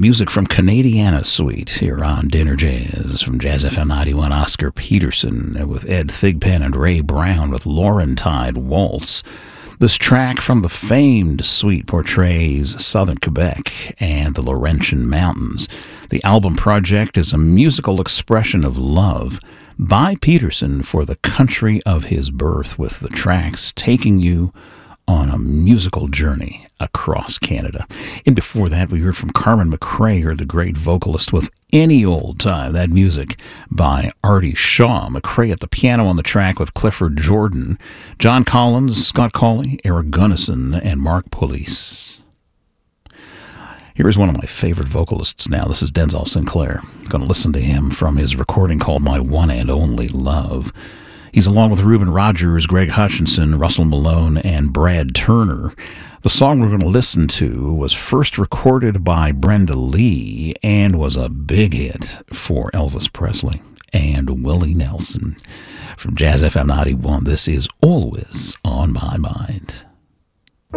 Music from Canadiana Suite here on Dinner Jazz from Jazz FM 91. Oscar Peterson with Ed Thigpen and Ray Brown with Laurentide Waltz. This track from the famed suite portrays southern Quebec and the Laurentian Mountains. The album project is a musical expression of love by Peterson for the country of his birth, with the tracks taking you on a musical journey across Canada. And before that, we heard from Carmen McRae, the great vocalist, with Any Old Time. That music by Artie Shaw. McRae at the piano on the track with Clifford Jordan, John Collins, Scott Colley, Eric Gunnison, and Mark Police. Here is one of my favorite vocalists now. This is Denzel Sinclair. I'm going to listen to him from his recording called My One and Only Love. He's along with Reuben Rogers, Greg Hutchinson, Russell Malone, and Brad Turner. The song we're going to listen to was first recorded by Brenda Lee and was a big hit for Elvis Presley and Willie Nelson. From Jazz FM 91, this is Always on My Mind.